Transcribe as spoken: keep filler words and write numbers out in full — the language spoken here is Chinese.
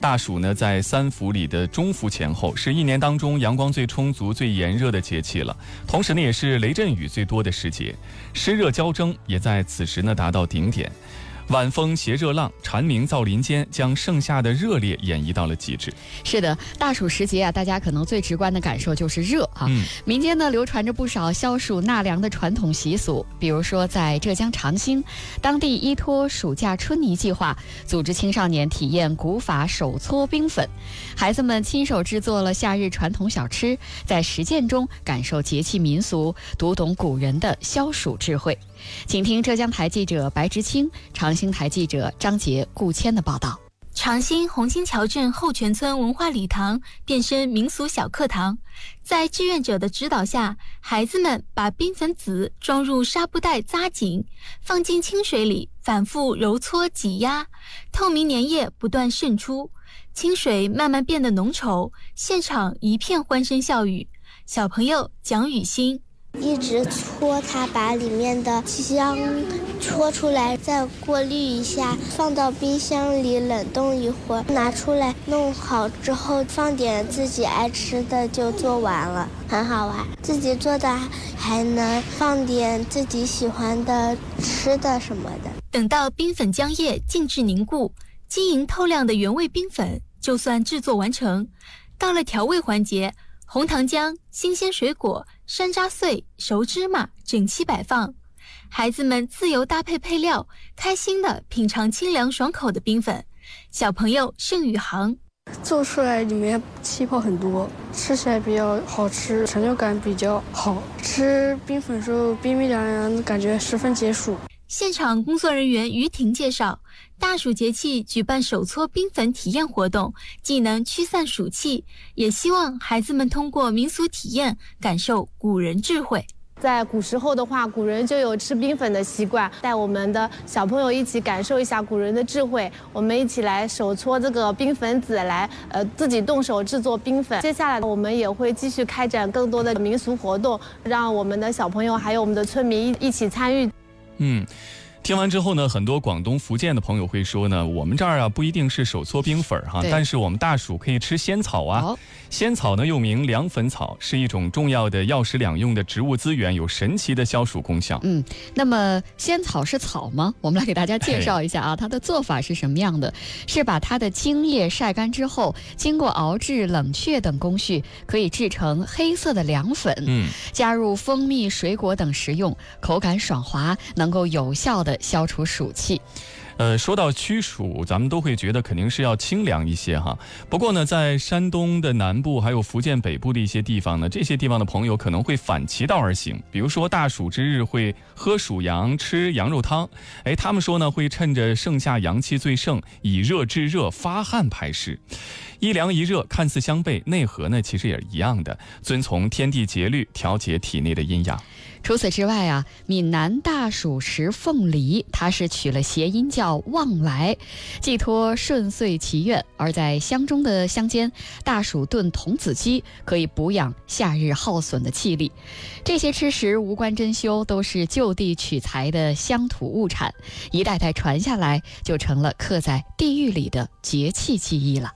大暑呢，在三伏里的中伏前后，是一年当中阳光最充足、最炎热的节气了。同时呢，也是雷阵雨最多的时节，湿热交蒸也在此时呢达到顶点。晚风携热浪，蝉鸣噪林间，将盛夏的热烈演绎到了极致。 是的，大暑时节啊，大家可能最直观的感受就是热啊。 嗯、 民间呢流传着不少消暑纳凉的传统习俗，比如说在浙江长兴，当地依托暑假春泥计划，组织青少年体验古法手搓冰粉，孩子们亲手制作了夏日传统小吃，在实践中感受节气民俗，读懂古人的消暑智慧。请听浙江台记者白直清、长兴台记者张杰、顾谦的报道。 长兴红星桥镇后泉村文化礼堂变身民俗小课堂，在志愿者的指导下，孩子们把冰粉籽装入纱布袋扎紧，放进清水里反复揉搓挤压，透明粘液不断渗出，清水慢慢变得浓稠，现场一片欢声笑语。小朋友蒋雨欣一直搓它，把里面的香搓出来，再过滤一下，放到冰箱里冷冻一会儿，拿出来弄好之后，放点自己爱吃的就做完了，很好玩。自己做的还能放点自己喜欢的吃的什么的。 等到冰粉浆液静置凝固，晶莹透亮的原味冰粉就算制作完成。到了调味环节，红糖浆、新鲜水果、山楂碎、熟芝麻整齐摆放，孩子们自由搭配配料，开心地品尝清凉爽口的冰粉。小朋友盛宇航做出来里面气泡很多，吃起来比较好吃，成就感比较好，吃冰粉时候冰冰凉凉，感觉十分解暑。 现场工作人员于婷介绍，大暑节气举办手搓冰粉体验活动，既能驱散暑气，也希望孩子们通过民俗体验感受古人智慧。 在古时候的话，古人就有吃冰粉的习惯，带我们的小朋友一起感受一下古人的智慧。我们一起来手搓这个冰粉籽，来呃自己动手制作冰粉。接下来我们也会继续开展更多的民俗活动，让我们的小朋友还有我们的村民一起参与。 嗯，听完之后呢，很多广东、福建的朋友会说呢，我们这儿啊不一定是手搓冰粉哈，但是我们大暑可以吃仙草啊。哦、仙草呢又名凉粉草，是一种重要的药食两用的植物资源，有神奇的消暑功效。 嗯，那么仙草是草吗？我们来给大家介绍一下啊，它的做法是什么样的？是把它的茎叶晒干之后，经过熬制、冷却等工序，可以制成黑色的凉粉。嗯，加入蜂蜜、水果等食用，口感爽滑，能够有效的消除暑气。 呃，说到驱暑，咱们都会觉得肯定是要清凉一些哈。不过呢，在山东的南部还有福建北部的一些地方呢，这些地方的朋友可能会反其道而行，比如说大暑之日会喝暑阳、吃羊肉汤。哎，他们说呢，会趁着盛夏阳气最盛，以热制热，发汗排湿。一凉一热看似相悖，内核呢其实也是一样的，遵从天地节律，调节体内的阴阳。 除此之外啊，闽南大暑食凤梨，它是取了谐音叫旺来，寄托顺遂祈愿。而在乡中的乡间，大暑炖童子鸡可以补养夏日耗损的气力。这些吃食无关珍馐，都是就地取材的乡土物产，一代代传下来，就成了刻在地域里的节气记忆了。